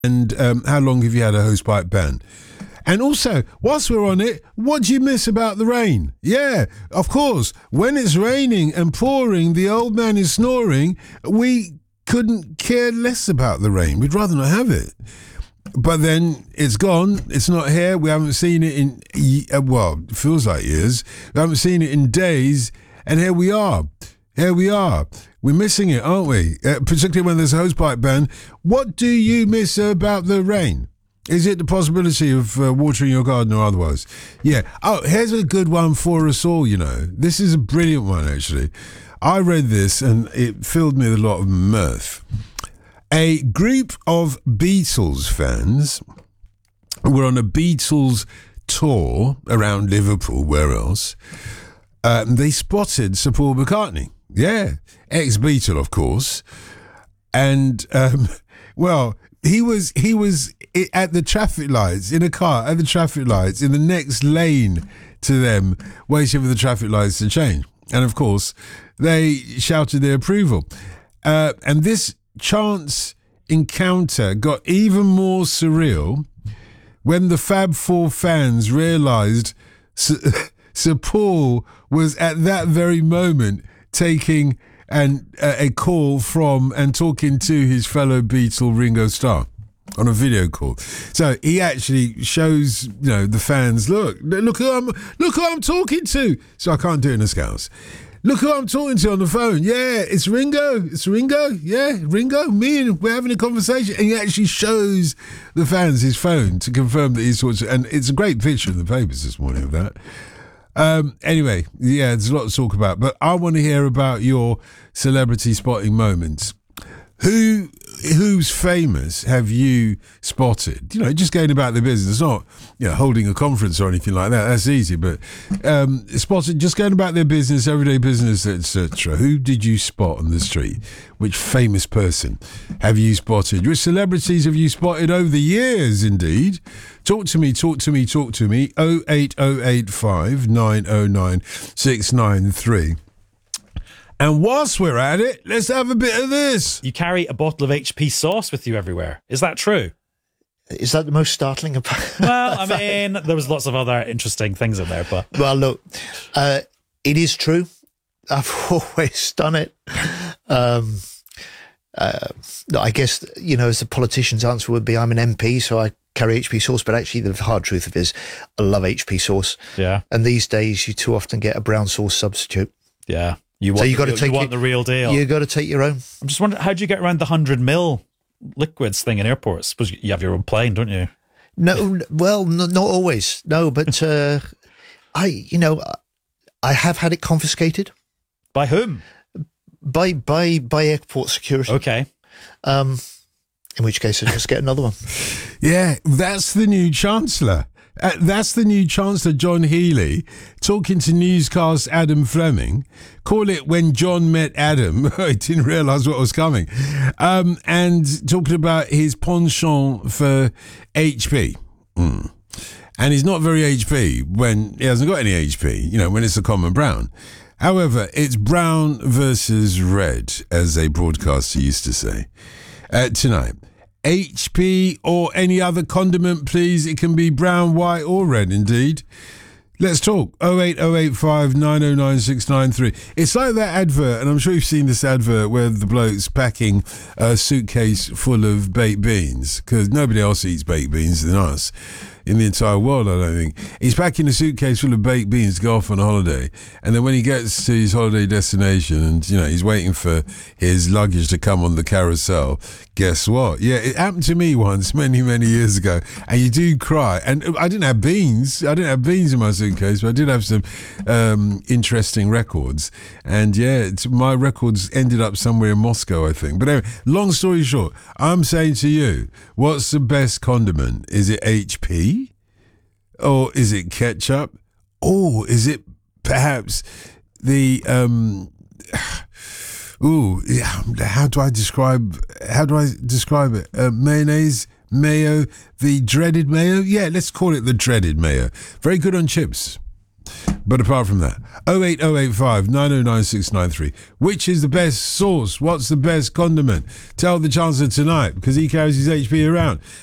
And how long have you had a hosepipe ban? And also, whilst we're on it, what do you miss about the rain? Yeah, of course, when it's raining and pouring, the old man is snoring, we couldn't care less about the rain. We'd rather not have it. But then it's gone. It's not here. We haven't seen it in, it feels like years. We haven't seen it in days. And here we are. Here we are. We're missing it, aren't we? Particularly when there's a hosepipe ban. What do you miss about the rain? Is it the possibility of watering your garden or otherwise? Yeah. Oh, here's a good one for us all, you know. This is a brilliant one, actually. I read this and it filled me with a lot of mirth. A group of Beatles fans were on a Beatles tour around Liverpool, where else? They spotted Sir Paul McCartney. Yeah, ex-Beatle, of course. And, he was at the traffic lights, in a car, at the traffic lights, in the next lane to them, waiting for the traffic lights to change. And, of course, they shouted their approval. And this chance encounter got even more surreal when the Fab Four fans realised Sir Paul was at that very moment taking a call from and talking to his fellow Beatle Ringo Starr on a video call. So he actually shows, the fans, look who I'm talking to. So I can't do it in a Scouse. Look who I'm talking to on the phone. Yeah, it's Ringo. It's Ringo. Yeah, Ringo. Me and we're having a conversation. And he actually shows the fans his phone to confirm that he's talking to. And it's a great picture in the papers this morning of that. Anyway, yeah, there's a lot to talk about. But I want to hear about your celebrity spotting moments. Who's famous have you spotted? Just going about the business, not holding a conference or anything like that. That's easy, but spotted, just going about their business, everyday business, etc. Who did you spot on the street? Which famous person have you spotted? Which celebrities have you spotted over the years? Indeed, talk to me. 08085 909 693. And whilst we're at it, let's have a bit of this. You carry a bottle of HP sauce with you everywhere. Is that true? Is that the most startling about? Well, I mean, there was lots of other interesting things in there, but... Well, look, it is true. I've always done it. I guess, as the politician's answer would be, I'm an MP, so I carry HP sauce, but actually the hard truth of it is I love HP sauce. Yeah. And these days you too often get a brown sauce substitute. Yeah. You want the real deal. You got to take your own. I'm just wondering, how do you get around the 100ml liquids thing in airports? Suppose you have your own plane, don't you? No, well, not always. No, but I have had it confiscated. By whom? By airport security. Okay. In which case, I just get another one. Yeah, that's the new Chancellor. That's the new Chancellor, John Healey, talking to newscast Adam Fleming. Call it When John Met Adam. I didn't realise what was coming. And talking about his penchant for HP. And he's not very HP when he hasn't got any HP, when it's a common brown. However, it's brown versus red, as a broadcaster used to say. Tonight. HP or any other condiment, please. It can be brown, white or red, indeed. Let's talk. 08085 909 693. It's like that advert, and I'm sure you've seen this advert where the bloke's packing a suitcase full of baked beans, because nobody else eats baked beans than us in the entire world, I don't think. He's packing a suitcase full of baked beans to go off on holiday, and then when he gets to his holiday destination and he's waiting for his luggage to come on the carousel, guess what? Yeah, it happened to me once many years ago, and you do cry. And I didn't have beans in my suitcase, but I did have some interesting records, and my records ended up somewhere in Moscow, I think. But anyway, long story short, I'm saying to you, what's the best condiment? Is it HP? Or is it ketchup? Or is it perhaps the how do I describe it? Mayonnaise, mayo, the dreaded mayo? Yeah, let's call it the dreaded mayo. Very good on chips. But apart from that, 08085 909 693. Which is the best sauce? What's the best condiment? Tell the Chancellor tonight, because he carries his HP around.